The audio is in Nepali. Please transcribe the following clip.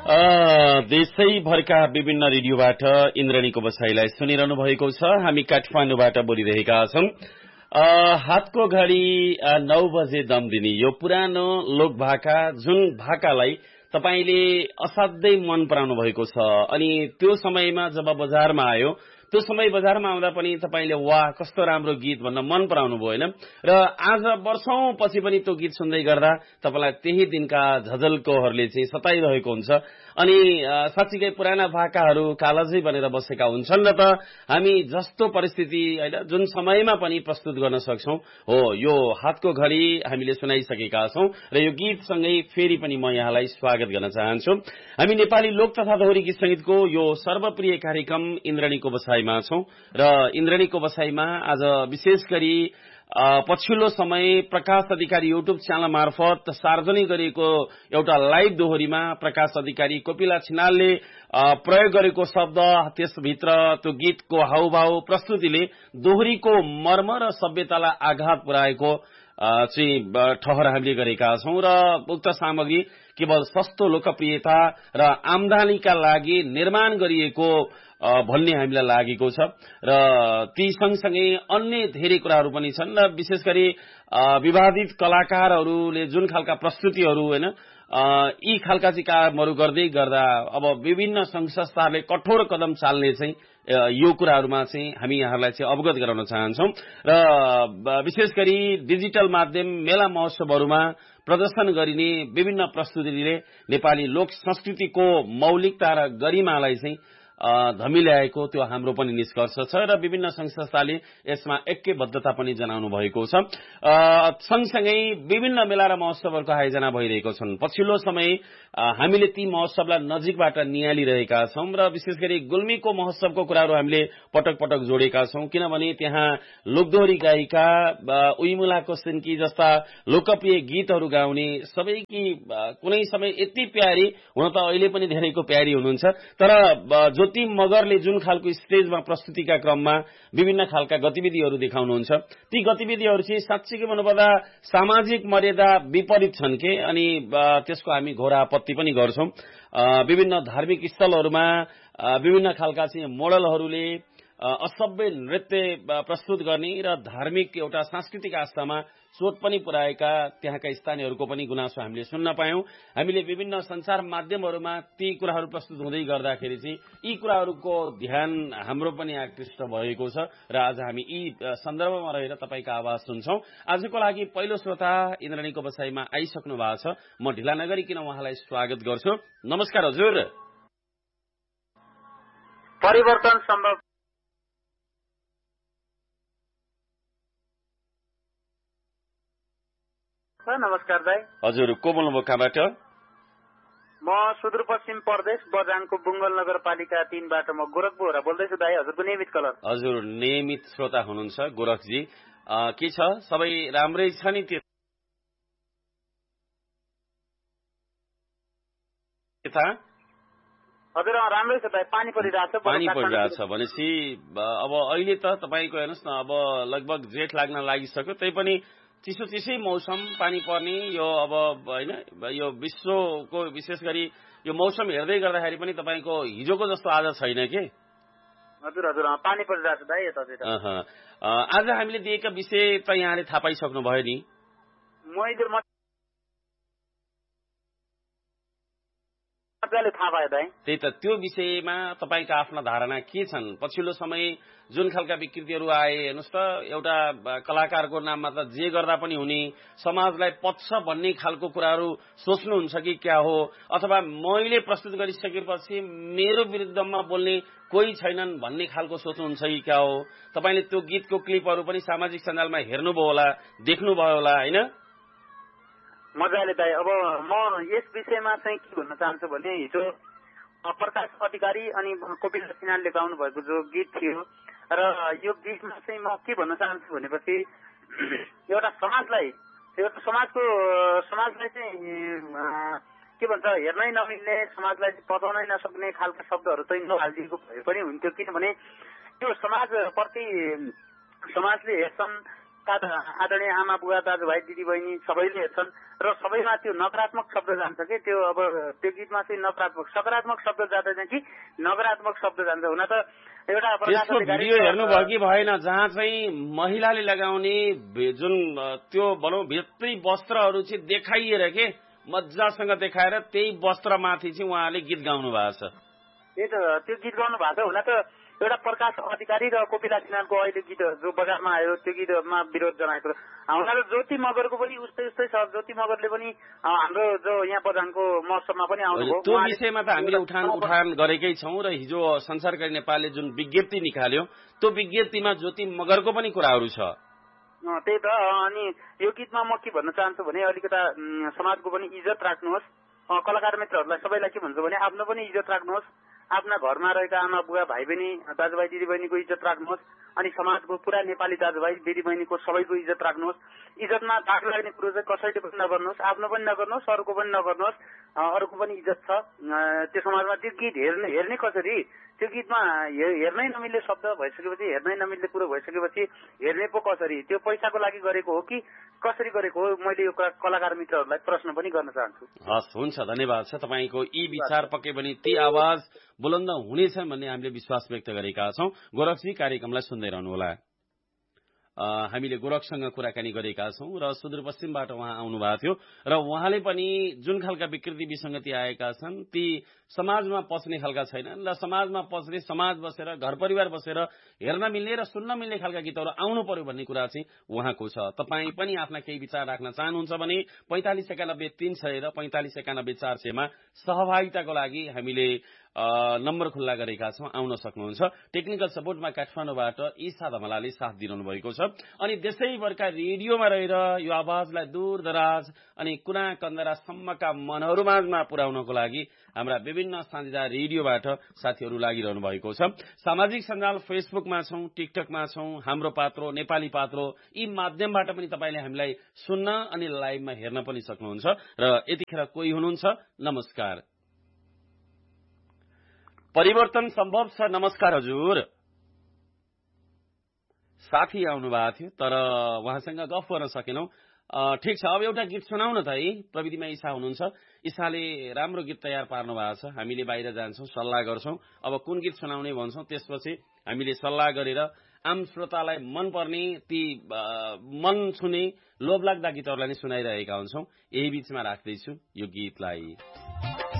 देशैभरका विभिन्न रेडियोबाट इन्द्रणीको बसाइलाई सुनिरहनु भएको छ। हामी काठमाडौँबाट बोलिरहेका छौं। हातको घडी 9 बजे दम दिने यो पुरानो लोक भाका, जुन भाकालाई तपाईले असाध्यै मन पराउनु भएको छ। अनि त्यो समयमा जब बजारमा आयो, त्यो समय बजारमा आउँदा पनि तपाईले वाह कस्तो राम्रो गीत भन्न मन पराउनु भयो हैन। र आज वर्षौं पछि पनि त्यो गीत सुन्दै गर्दा तपाईलाई त्यही दिनका झझल्कोहरुले चाहिँ सताइरहेको हुन्छ। अनि साच्चै पुराना भाकाहरू कालजै बनेर बसेका हुन्छन् र त हामी जस्तो परिस्थिति हैन जुन समयमा पनि प्रस्तुत गर्न सक्छौं। हो, यो हातको घडी हामीले सुनाइसकेका छौं र यो गीतसँगै फेरि पनि म यहाँलाई स्वागत गर्न चाहन्छु। हामी नेपाली लोक तथा दोहोरी गीत संगीतको यो सर्वप्रिय कार्यक्रम इन्द्रणीको बसाइमा छौं र इन्द्रणीको बसाइमा आज विशेष गरी पछिल्लो समय प्रकाश अधिकारी युट्युब च्यानल मार्फत सार्वजनिक गरिएको एउटा लाइभ दोहोरीमा प्रकाश अधिकारी कोपिला छिनालले प्रयोग गरेको शब्द, त्यसभित्र त्यो गीतको हाउभाउ प्रस्तुतिले दोहोरीको मर्म र सभ्यतालाई आघात पुर्याएको चाहिँ ठहर हामीले गरेका छौं। र उक्त सामग्री केवल सस्तो लोकप्रियता र आम्दानीका लागि निर्माण गरिएको भन्ने हामीलाई लागेको छ। र ती सँगसँगै अन्य धेरै कुराहरू पनि छन् र विशेष गरी विवादित कलाकारहरूले जुन खालका प्रस्तुतिहरू हैन यी खालका चाहिँ कामहरू गर्दै गर्दा अब विभिन्न संघ संस्थाहरूले कठोर कदम चाल्ने चाहिँ यो कुराहरूमा चाहिँ हामी यहाँहरूलाई चाहिँ अवगत गराउन चाहन्छौं। र विशेष गरी डिजिटल माध्यम मेला महोत्सवहरूमा प्रदर्शन गरिने विभिन्न प्रस्तुतिले नेपाली लोक संस्कृतिको मौलिकता र गरिमालाई चाहिँ धमिल्याएको त्यो हाम्रो पनि निष्कर्ष छ र विभिन्न संघ संस्थाले यसमा ऐक्यबद्धता पनि जनाउनु भएको छ। सँगसँगै विभिन्न मेला र महोत्सवहरूको आयोजना भइरहेको छन्। पछिल्लो समय हामीले ती महोत्सवलाई नजिकबाट नियालिरहेका छौं र विशेष गरी गुल्मीको महोत्सवको कुराहरू हामीले पटक पटक जोडेका छौं, किनभने त्यहाँ लोकदोहोरी गायिका उइमुलाको सिन्की जस्ता लोकप्रिय गीतहरू गाउने सबैकी कुनै समय यति प्यारी, हुन त अहिले पनि धेरैको प्यारी हुनुहुन्छ, तर ज्योति मगरले जुन खालको स्टेजमा प्रस्तुतिका क्रममा विभिन्न खालका गतिविधिहरू देखाउनुहुन्छ, ती गतिविधिहरू चाहिँ साच्चै भन्नुपर्दा सामाजिक मर्यादा विपरीत छन् के। अनि त्यसको हामी घोर आपत्ति पनि गर्छौं। विभिन्न धार्मिक स्थलहरूमा विभिन्न खालका चाहिँ मोडलहरूले असभ्य नृत्य प्रस्तुत गर्ने र धार्मिक एउटा सांस्कृतिक आस्थामा चोट पनि पुर्याएका त्यहाँका स्थानीयहरूको पनि गुनासो हामीले सुन्न पायौं। हामीले विभिन्न संचार माध्यमहरूमा ती कुराहरू प्रस्तुत हुँदै गर्दाखेरि चाहिँ यी कुराहरूको ध्यान हाम्रो पनि आकृष्ट भएको छ र आज हामी यी सन्दर्भमा रहेर तपाईका आवाज सुन्छौं। आजको लागि पहिलो श्रोता इन्द्रणीको बसाइमा आइसक्नु भएको छ। म ढिला नगरिकन उहाँलाई स्वागत गर्छु। नमस्कार हजुर। परिवर्तन सम्भव नमस्कार दाइ। हजुर, को बोल्नुभयो, कहाँबाट? म सुदूरपश्चिम प्रदेश बजाङको बुङ्गल नगरपालिका 3 बाट म गोरख बोहरा बोल्दैछु दाइ। हजुरको नियमित कलर। हजुर, नियमित श्रोता हुनुहुन्छ गोरखजी। के छ, सबै राम्रै छ नि? हजुर राम्रै छ दाइ। पानी परिरहेछ। पानी परिरहेछ भनेपछि अब अहिले त तपाईको हेर्नुस् न, अब लगभग जेठ लाग्न लागिसक्यो, तै पनि चिसो चिसै मौसम, पानी पर्ने यो अब हैन, यो विश्वको विशेष गरी यो मौसम हेर्दै गर्दाखेरि पनि तपाईको हिजोको जस्तो आज छैन के। हजुर हजुर पानी परिरहेछ दाइ यतातिर। आज हामीले दिएका विषय त यहाँले थाहा पाइसक्नु भयो नि। त्यही त, त्यो विषयमा तपाईका आफ्ना धारणा के छन्? पछिल्लो समय जुन खालका विकृतिहरू आए, हेर्नुस् त, एउटा कलाकारको नाममा त जे गर्दा पनि हुने, समाजलाई पच्छ भन्ने खालको कुराहरू सोच्नुहुन्छ कि क्या हो, अथवा मैले प्रस्तुत गरिसकेपछि मेरो विरुद्धमा बोल्ने कोही छैनन् भन्ने खालको सोच्नुहुन्छ कि क्या हो? तपाईले त्यो गीतको क्लिपहरू पनि सामाजिक सञ्जालमा हेर्नुभयो होला, देख्नुभयो होला हैन? मजाले दाइ। अब म यस विषयमा चाहिँ के भन्न चाहन्छु भने, हिजो प्रकाश अधिकारी अनि कोपिला छिनालले गाउनु भएको जो गीत थियो, र यो गीतमा चाहिँ म के भन्न चाहन्छु भनेपछि एउटा समाजलाई चाहिँ के भन्छ, हेर्नै नमिल्ने, समाजलाई पचाउनै नसक्ने खालका शब्दहरू चाहिँ नहालिदिएको भए पनि हुन्थ्यो। किनभने त्यो समाजप्रति समाजले हेर्छन् आदरणीय आमा बुवा दाजुभाइ दिदीबहिनी सबैले हेर्छन् र सबैमा त्यो नकारात्मक शब्द जान्छ कि त्यो अब त्यो गीतमा चाहिँ नकारात्मक सकारात्मक शब्द जाँदैन कि नकारात्मक शब्द जान्छ। हुन त एउटा त्यसको भिडियो हेर्नुभयो कि भएन, जहाँ चाहिँ महिलाले लगाउने जुन त्यो भनौँ भित्री वस्त्रहरू चाहिँ देखाइएर के मजासँग देखाएर त्यही वस्त्रमाथि चाहिँ उहाँले गीत गाउनु भएको छ। त्यही त त्यो गीत गाउनु भएको छ। हुन त एउटा प्रकाश अधिकारी र कोपिला सिन्हालको अहिले गीत जो बजारमा आयो त्यो गीतमा विरोध जनाएको हुन त ज्योति मगरको पनि उस्तै छ। ज्योति मगरले पनि हाम्रो जो यहाँ बजानको महोत्सवमा पनि आउनुभयो। त्यो विषयमा त हामीले उठान गरेकै छौँ र हिजो संसारकारी नेपालले जुन विज्ञप्ति निकाल्यो त्यो विज्ञप्तिमा ज्योति मगरको पनि कुराहरू छ। त्यही त। अनि यो गीतमा म के भन्न चाहन्छु भने अलिकता समाजको पनि इज्जत राख्नुहोस्। कलाकार मित्रहरूलाई सबैलाई के भन्छु भने आफ्नो पनि इज्जत राख्नुहोस्, आफ्ना घरमा रहेका आमा बुवा भाइ बहिनी दाजुभाइ दिदीबहिनीको इज्जत राख्नुहोस्, अनि समाजको पुरा नेपाली दाजुभाइ दिदीबहिनीको सबैको इज्जत राख्नुहोस्। इज्जतमा दाग लाग्ने कुरो चाहिँ कसैले पनि नगर्नुहोस्, आफ्नो पनि नगर्नुहोस्, अरूको पनि नगर्नुहोस्। अरूको पनि इज्जत छ त्यो समाजमा। त्यो गीत हेर्ने कसरी? त्यो गीतमा हेर्नै नमिल्ने शब्द भइसकेपछि, हेर्नै नमिल्ने कुरो भइसकेपछि हेर्ने पो कसरी? त्यो पैसाको लागि गरेको हो कि कसरी गरेको हो? मैले यो कलाकार मित्रहरूलाई प्रश्न पनि गर्न चाहन्छु। हस्, हुन्छ, धन्यवाद छ तपाईँको। यी विचार पक्कै पनि ती आवाज बुलन्द हुनेछन् भन्ने हामीले विश्वास व्यक्त गरेका छौँ। गोरखजी, कार्यक्रमलाई सुन्दै रहनुहोला। हामीले गोरखसँग कुराकानी गरेका छौँ र सुदूरपश्चिमबाट उहाँ आउनुभएको थियो र उहाँले पनि जुन खालका विकृति विसङ्गति आएका छन् ती समाजमा पस्ने खालका छैनन् र समाजमा पस्ने, समाज बसेर घर परिवार बसेर हेर्न मिल्ने र सुन्न मिल्ने खालका गीतहरू आउनु पर्यो भन्ने कुरा चाहिँ उहाँको छ। तपाईँ पनि आफ्ना केही विचार राख्न चाहनुहुन्छ भने 4591 र 4591 मा सहभागिताको लागि हामीले नम्बर खुल्ला गरेका छौँ, आउन सक्नुहुन्छ। टेक्निकल सपोर्टमा काठमाडौँबाट ईसा धमलाले साथ दिइरहनु भएको छ। अनि देशैभरका रेडियोमा रहेर यो आवाजलाई दूर दराज अनि कुना कन्दरासम्मका मनहरूमाझमा पुर्याउनको लागि हाम्रा विभिन्न साझेदार रेडियोबाट साथीहरू लागिरहनु भएको छ। सामाजिक सञ्जाल फेसबुकमा छौँ, टिकटकमा छौँ, हाम्रो पात्रो नेपाली पात्रो, यी माध्यमबाट पनि तपाईँले हामीलाई सुन्न अनि लाइभमा हेर्न पनि सक्नुहुन्छ। र यतिखेर कोही हुनुहुन्छ? नमस्कार। परिवर्तन सम्भव छ। नमस्कार हजुर। साथी आउनु भएको थियो तर उहाँसँग गफ गर्न सकेनौं। ठिक छ, अब एउटा गीत सुनाउ न त है। प्रविधिमा ईसा हुनुहुन्छ, ईसाले राम्रो गीत तयार पार्नु भएको छ। हामीले बाहिर जान्छौँ, सल्लाह गर्छौँ, अब कुन गीत सुनाउने भन्छौँ, त्यसपछि हामीले सल्लाह गरेर आम श्रोतालाई मनपर्ने ती मन छुने लोभलाग्दा गीतहरूलाई नै सुनाइरहेका हुन्छौँ। यही बीचमा राख्दैछु यो गीतलाई।